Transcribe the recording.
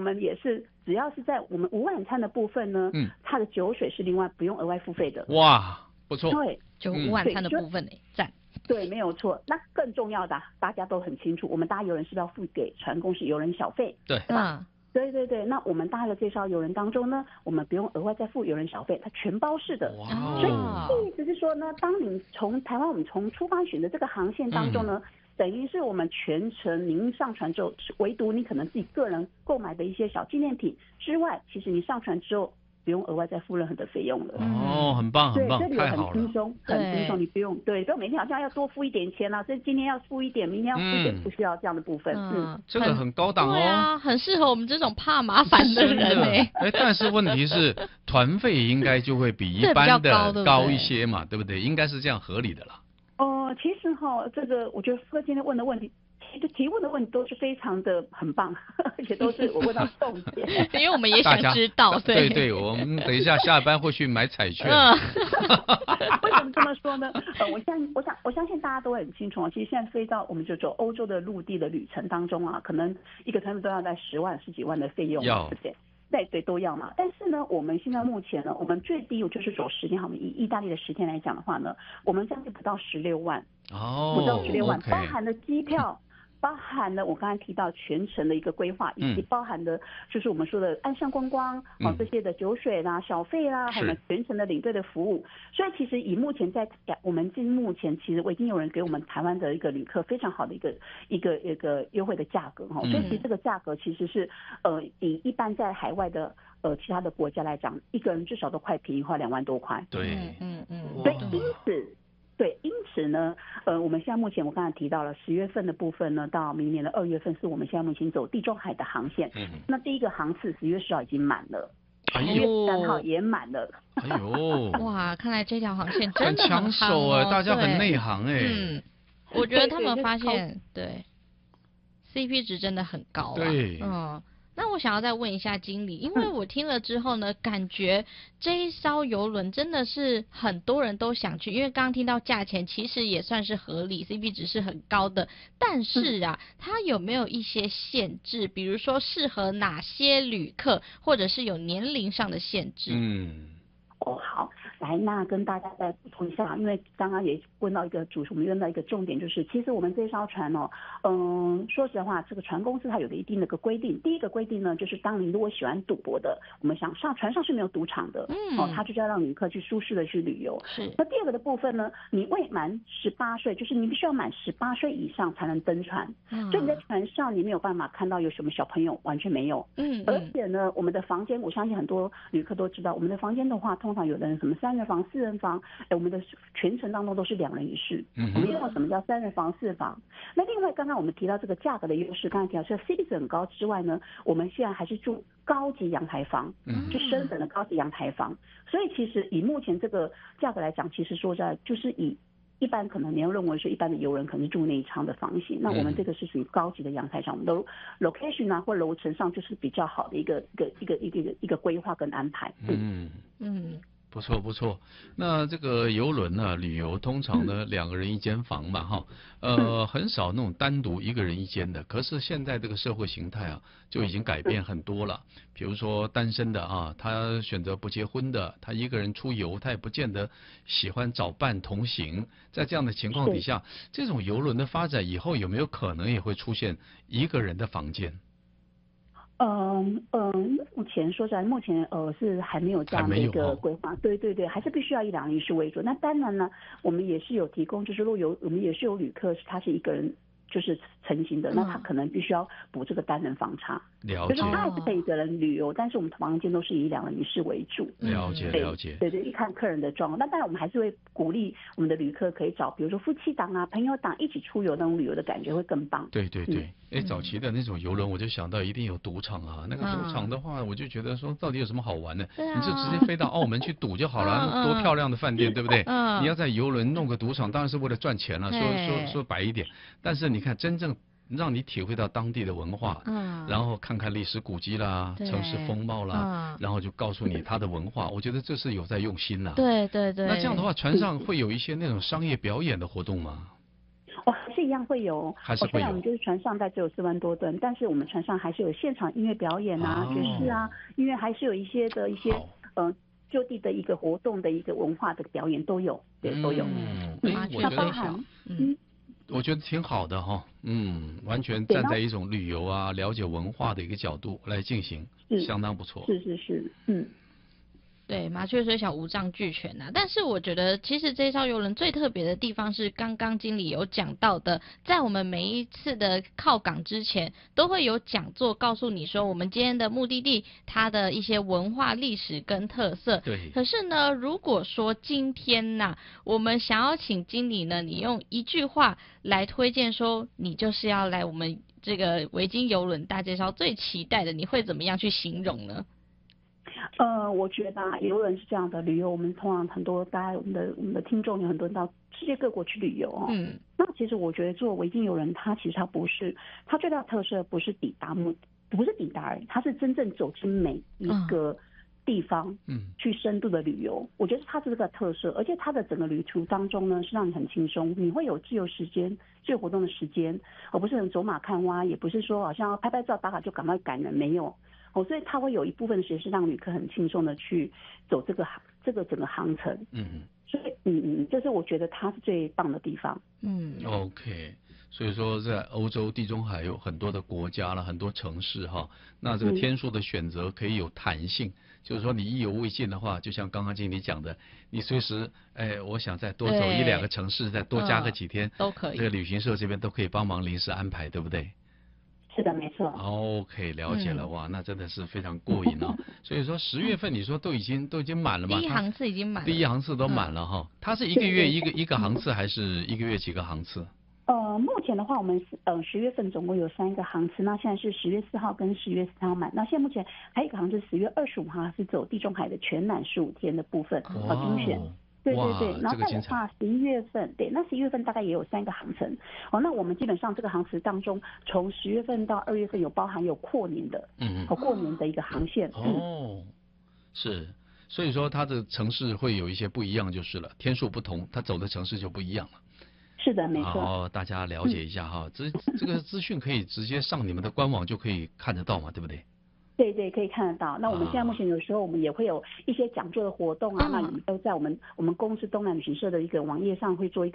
们也是只要是在我们午晚餐的部分呢，它的酒水是另外不用额外付费的。 哇，不错。 对， 就午晚餐的部分赞。 对，没有错。那更重要的，大家都很清楚，我们搭邮轮是不是要付给船公司邮轮小费？ 对吧？对对对，那我们搭的这艘邮轮当中呢，我们不用额外再付邮轮小费，它全包式的。所以意思是说呢，当你从台湾我们从出发选的这个航线当中呢，等于是我们全程您上船之后，唯独你可能自己个人购买的一些小纪念品之外，其实你上船之后不用额外再付任何的费用了。 哦，很棒很棒， 对，这里很轻松，很轻松，你不用对，就每天好像要多付一点钱啊，所以今天要付一点，明天要付一点，不需要这样的部分。 这个很高档哦。 对啊，很适合我们这种怕麻烦的人但是问题是，团费应该就会比一般的高一些嘛，对不对？应该是这样合理的啦。 其实这个我觉得富哥今天问的问题。提问的问题都是非常的很棒，而且都是我问到重点， 因为我们也想知道。 对，我们等一下下班会去买彩券。 为什么这么说呢？我相信大家都很清楚，其实现在飞到我们就走欧洲的陆地的旅程当中啊，可能一个团费都要在10几万的费用，对不对？对，都要嘛。但是呢，我们现在目前呢，我们最低就是走10天，我们以意大利的10天来讲的话呢，我们将近不到16万，不到16万，包含了机票。包含了我刚才提到全程的一个规划，以及包含的就是我们说的岸上观光这些的酒水啦、小费啦，还有全程的领队的服务。所以其实以目前我们目前其实已经有人给我们台湾的一个旅客非常好的一个优惠的价格哈。所以其实这个价格其实是以一般在海外的其他的国家来讲，一个人至少都快便宜花2万多块。 对， 所以因此呢，我们现在目前我刚才提到了10月份的部分呢，到明年的2月份是我们现在目前走地中海的航线。那第一个航次10月10号已经满了，10月3号也满了。 哇，看来这条航线真的很抢手啊，大家很内行我觉得他们发现对 CP 值真的很高啊。 对， 那我想要再问一下经理，因为我听了之后呢，感觉这一艘邮轮真的是很多人都想去，因为刚刚听到价钱其实也算是合理 ，CP 值是很高的。但是啊，它有没有一些限制？比如说适合哪些旅客，或者是有年龄上的限制？ 好，来，那跟大家再补充一下，因为刚刚也问到一个我们问到一个重点，就是其实我们这艘船说实在话，这个船公司它有个一定的个规定。第一个规定呢，就是当你如果喜欢赌博的，我们想船上是没有赌场的，它就是要让旅客去舒适的去旅游。那第二个的部分呢，你未满18岁，就是你必须要满18岁以上才能登船，所以你在船上你没有办法看到有什么小朋友，完全没有。而且呢，我们的房间，我相信很多旅客都知道，我们的房间的话，通常有的人什么3人房、4人房，我们的全程当中都是2人一室。我们用什么叫3人房、4房？那另外刚刚我们提到这个价格的优势，刚才提到是 CP 值很高之外呢，我们现在还是住高级阳台房，就升等的高级阳台房。所以其实以目前这个价格来讲，其实说实在就是以一般可能你要认为说一般的游人可能是住内舱的房型，那我们这个是属于高级的阳台上，我们的 location 啊或楼层上就是比较好的一个规划跟安排。 不错不错，那这个邮轮呢，旅游通常呢2个人1间房嘛哈，很少那种单独1个人1间的。可是现在这个社会形态啊，就已经改变很多了。比如说单身的啊，他选择不结婚的，他1个人出游，他也不见得喜欢找伴同行。在这样的情况底下，这种邮轮的发展以后有没有可能也会出现1个人的房间？ 目前说实在，目前是还没有这样的一个规划。对，还是必须要以2人1室为主。那当然呢，我们也是有提供，就是我们也是有旅客，他是1个人就是成型的，那他可能必须要补这个单人房差。 了解。 就是他还是可以1个人旅游，但是我们房间都是以2人1室为主。 了解。 对，一看客人的状况。那当然我们还是会鼓励我们的旅客可以找，比如说夫妻档啊、朋友档一起出游，那种旅游的感觉会更棒。 对。早期的那种游轮，我就想到一定有赌场啊。那个赌场的话，我就觉得说，到底有什么好玩的？你就直接飞到澳门去赌就好了，多漂亮的饭店，对不对？你要在游轮弄个赌场，当然是为了赚钱了。说白一点，但是你看，真正让你体会到当地的文化，然后看看历史古迹啦、城市风貌啦，然后就告诉你它的文化，我觉得这是有在用心啦。 对。 那这样的话，船上会有一些那种商业表演的活动吗？ 还是一样会有， 还是会有。 虽然我们就是船上大概只有4万多吨，但是我们船上还是有现场音乐表演啊、爵士啊，因为还是有一些就地的一个活动的一个文化的表演都有，对，都有。 我觉得挺好的哈，完全站在一种旅游啊、了解文化的一个角度来进行，相当不错。 是， 对，麻雀虽小五脏俱全呐，但是我觉得其实这艘邮轮最特别的地方是刚刚经理有讲到的，在我们每一次的靠港之前都会有讲座告诉你说我们今天的目的地它的一些文化历史跟特色。 对。 可是呢，如果说今天呐，我们想要请经理呢，你用一句话来推荐说你就是要来我们这个维京邮轮大介绍最期待的，你会怎么样去形容呢？ 我觉得邮轮是这样的，旅游我们通常很多，大家我们的听众有很多人到世界各国去旅游哦。那其实我觉得做维京邮轮，它其实它不是，它最大的特色不是抵达而已，它是真正走进每一个地方，去深度的旅游。我觉得它是这个特色，而且它的整个旅途当中呢，是让你很轻松，你会有自由活动的时间，而不是很走马看花，也不是说好像拍拍照打卡就赶快赶人，没有。所以它会有一部分的时间是让旅客很轻松的去走这个整个航程。所以这是我觉得它是最棒的地方。 OK， 所以说在欧洲地中海有很多的国家了，很多城市哈，那这个天数的选择可以有弹性，就是说你意犹未尽的话，就像刚刚经理讲的，你随时我想再多走1-2个城市，再多加个几天， 都可以， 这个旅行社这边都可以帮忙临时安排，对不对？ 是的，没错。 OK， 了解了，哇，那真的是非常过瘾哦。所以说10月份你说都已经满了吗？ 第一航次已经满了。 第一航次都满了哈。它是一个月一个航次，还是一个月几个航次？ 目前的话，我们10月份总共有3个航次，那现在是10月4号跟10月3号满。那现在目前还有一个航次10月25号是走地中海的全览15天的部分，精选。对，然后再的话11月份，对，那11月份大概也有3个航程。那我们基本上这个航程当中，从10月份到2月份有包含有过年的，过年的一个航线。 是，所以说它的城市会有一些不一样就是了，天数不同，它走的城市就不一样了。 是的，没错。 好，大家了解一下哈，这个资讯可以直接上你们的官网就可以看得到嘛，对不对？ 对，可以看得到。那我们现在目前有时候我们也会有一些讲座的活动啊，那我们都在我们公司东南旅行社的一个网页上会做一个